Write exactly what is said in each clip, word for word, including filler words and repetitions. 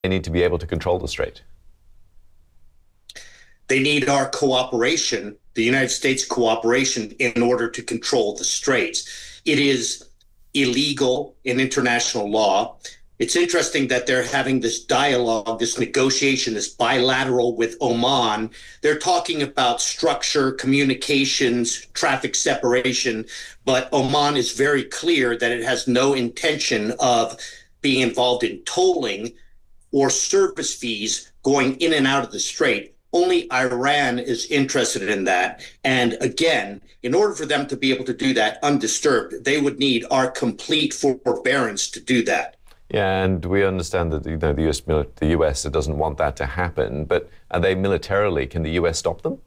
they need to be able to control the strait? They need our cooperation, the United States cooperation, in order to control the straits. It is illegal in international law. It's interesting that they're having this dialogue, this negotiation, this bilateral with Oman. They're talking about structure, communications, traffic separation, but Oman is very clear that it has no intention of being involved in tolling or service fees going in and out of the strait. Only Iran is interested in that. And again, in order for them to be able to do that undisturbed, they would need our complete forbearance to do that. Yeah, and we understand that you know, the U S the U S doesn't want that to happen, but are they militarily, can the U S stop them?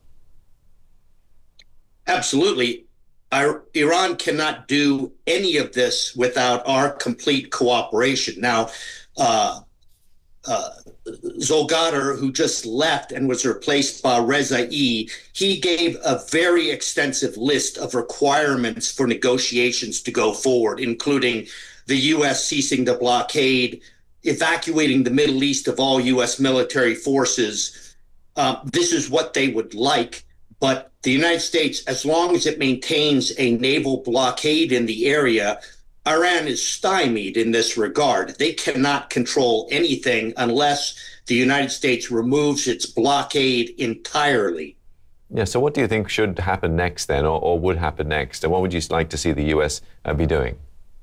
Absolutely. Our, Iran cannot do any of this without our complete cooperation. Now, uh, uh, Zolgadar, who just left and was replaced by Rezai, he gave a very extensive list of requirements for negotiations to go forward, including the U S ceasing the blockade, evacuating the Middle East of all U S military forces. Uh, this is what they would like, but the United States, as long as it maintains a naval blockade in the area, Iran is stymied in this regard. They cannot control anything unless the United States removes its blockade entirely. Yeah, so what do you think should happen next then, or, or would happen next? And what would you like to see the U S uh, be doing?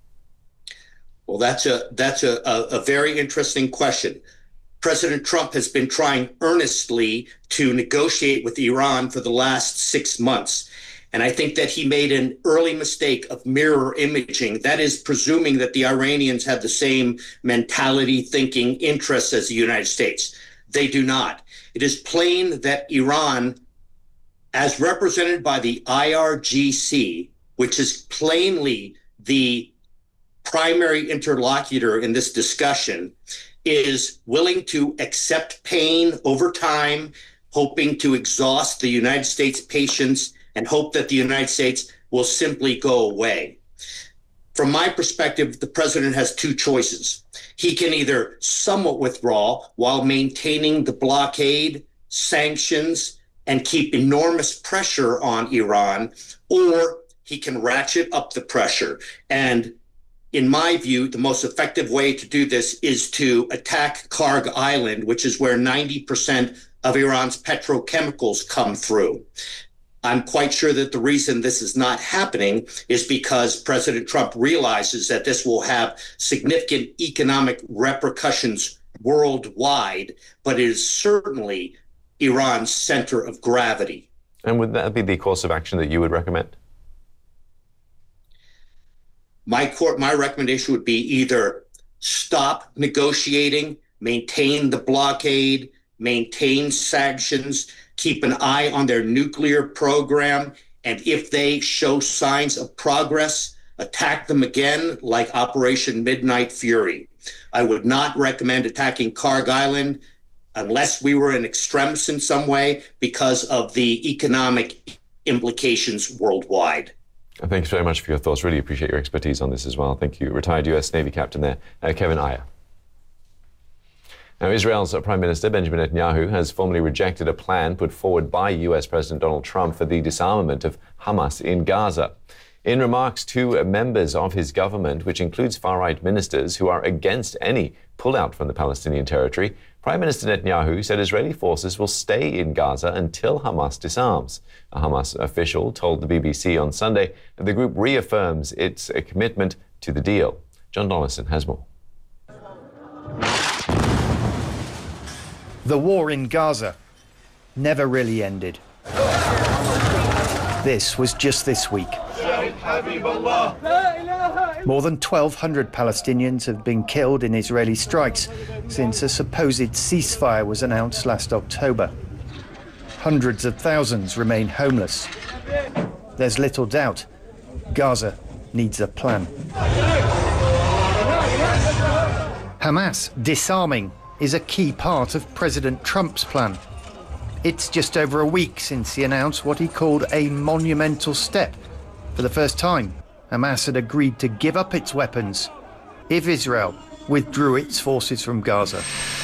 Well, that's a that's a, a, a very interesting question. President Trump has been trying earnestly to negotiate with Iran for the last six months. And I think that he made an early mistake of mirror imaging. That is presuming that the Iranians have the same mentality, thinking, interests as the United States. They do not. It is plain that Iran, as represented by the I R G C, which is plainly the primary interlocutor in this discussion, is willing to accept pain over time, hoping to exhaust the United States' patience and hope that the United States will simply go away. From my perspective, the president has two choices. He can either somewhat withdraw while maintaining the blockade, sanctions, and keep enormous pressure on Iran, or he can ratchet up the pressure. And in my view, the most effective way to do this is to attack Karg Island, which is where ninety percent of Iran's petrochemicals come through. I'm quite sure that the reason this is not happening is because President Trump realizes that this will have significant economic repercussions worldwide, but it is certainly Iran's center of gravity. And would that be the course of action that you would recommend? My court, my recommendation would be either stop negotiating, maintain the blockade, maintain sanctions, keep an eye on their nuclear program, and if they show signs of progress, attack them again like Operation Midnight Fury. I would not recommend attacking Karg Island unless we were in extremis in some way because of the economic implications worldwide. Thanks very much for your thoughts. Really appreciate your expertise on this as well. Thank you. Retired U S Navy captain there, uh, Kevin Ayer. Now, Israel's Prime Minister Benjamin Netanyahu has formally rejected a plan put forward by U S President Donald Trump for the disarmament of Hamas in Gaza. In remarks to members of his government, which includes far-right ministers who are against any pullout from the Palestinian territory, Prime Minister Netanyahu said Israeli forces will stay in Gaza until Hamas disarms. A Hamas official told the B B C on Sunday that the group reaffirms its commitment to the deal. John Donaldson has more. The war in Gaza never really ended. This was just this week. More than twelve hundred Palestinians have been killed in Israeli strikes since a supposed ceasefire was announced last October. Hundreds of thousands remain homeless. There's little doubt Gaza needs a plan. Hamas disarming is a key part of President Trump's plan. It's just over a week since he announced what he called a monumental step. For the first time, Hamas had agreed to give up its weapons if Israel withdrew its forces from Gaza.